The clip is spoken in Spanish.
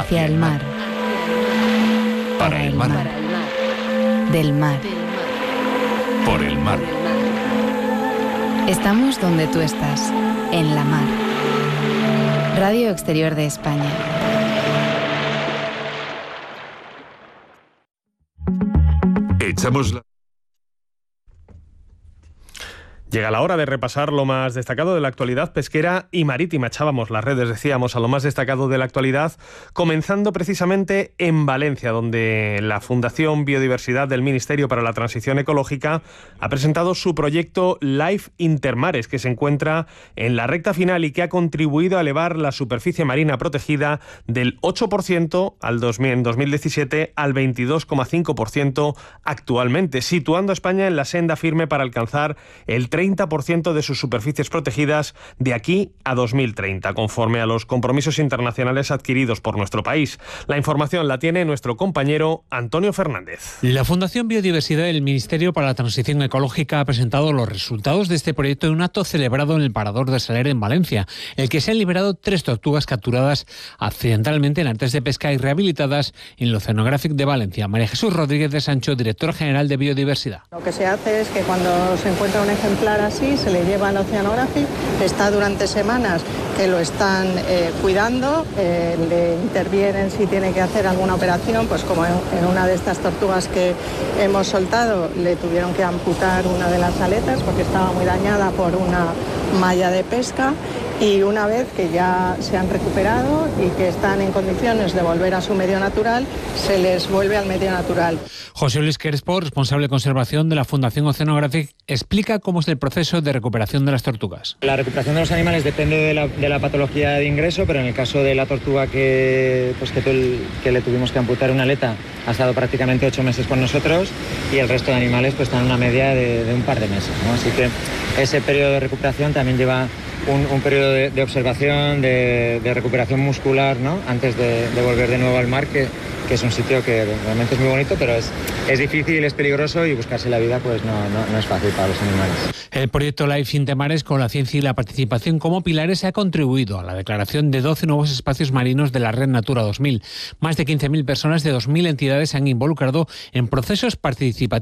Hacia el mar. Para el mar. Del mar. Por el mar. Estamos donde tú estás, en la mar. Radio Exterior de España. Echamos la... Llega la hora de repasar lo más destacado de la actualidad pesquera y marítima. Echábamos las redes, decíamos, a lo más destacado de la actualidad, comenzando precisamente en Valencia, donde la Fundación Biodiversidad del Ministerio para la Transición Ecológica ha presentado su proyecto Life Intermares, que se encuentra en la recta final y que ha contribuido a elevar la superficie marina protegida del 8% en 2017 al 22,5% actualmente, situando a España en la senda firme para alcanzar el 30% de sus superficies protegidas de aquí a 2030, conforme a los compromisos internacionales adquiridos por nuestro país. La información la tiene nuestro compañero Antonio Fernández. La Fundación Biodiversidad del Ministerio para la Transición Ecológica ha presentado los resultados de este proyecto en un acto celebrado en el Parador de Saler en Valencia, en el que se han liberado 3 tortugas capturadas accidentalmente en artes de pesca y rehabilitadas en el Oceanographic de Valencia. María Jesús Rodríguez de Sancho, directora general de Biodiversidad. Lo que se hace es que cuando se encuentra un ejemplar así, se le lleva al Oceanographic, está durante semanas que lo están cuidando, le intervienen si tiene que hacer alguna operación, pues como en una de estas tortugas que hemos soltado, le tuvieron que amputar una de las aletas porque estaba muy dañada por una malla de pesca. Y una vez que ya se han recuperado y que están en condiciones de volver a su medio natural, se les vuelve al medio natural. José Luis Crespo, responsable de conservación de la Fundación Oceanographic, explica cómo es el proceso de recuperación de las tortugas. La recuperación de los animales depende de la patología de ingreso, pero en el caso de la tortuga que le tuvimos que amputar una aleta, ha estado prácticamente 8 meses con nosotros y el resto de animales pues están en una media de un par de meses, ¿no? Así que ese periodo de recuperación también lleva un periodo de observación, de recuperación muscular, ¿no? Antes de volver de nuevo al mar, que es un sitio que realmente es muy bonito, pero es difícil, es peligroso y buscarse la vida pues no es fácil para los animales. El proyecto Life Intermares, con la ciencia y la participación como pilares, ha contribuido a la declaración de 12 nuevos espacios marinos de la Red Natura 2000. Más de 15.000 personas de 2.000 entidades se han involucrado en procesos participativos